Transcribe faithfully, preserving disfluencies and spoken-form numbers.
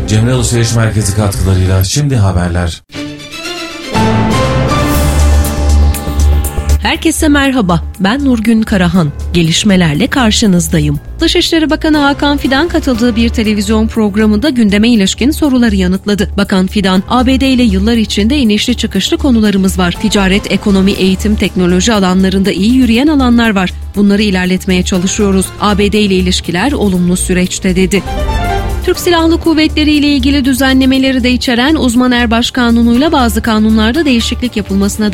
Cemre Alışveriş Merkezi katkılarıyla şimdi haberler. Herkese merhaba, ben Nurgün Karahan. Gelişmelerle karşınızdayım. Dışişleri Bakanı Hakan Fidan katıldığı bir televizyon programında gündeme ilişkin soruları yanıtladı. Bakan Fidan, A B D ile yıllar içinde inişli çıkışlı konularımız var. Ticaret, ekonomi, eğitim, teknoloji alanlarında iyi yürüyen alanlar var. Bunları ilerletmeye çalışıyoruz. A B D ile ilişkiler olumlu süreçte dedi. Türk Silahlı Kuvvetleri ile ilgili düzenlemeleri de içeren Uzman Erbaş Kanunu'yla bazı kanunlarda değişiklik yapılmasına